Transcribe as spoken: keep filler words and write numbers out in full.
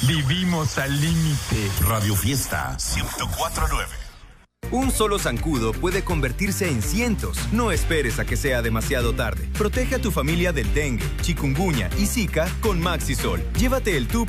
Vivimos al límite. Radio Fiesta ciento cuatro punto nueve. Un solo zancudo puede convertirse en cientos. No esperes a que sea demasiado tarde. Protege a tu familia del dengue, chikungunya y zika con Maxisol. Llévate el tub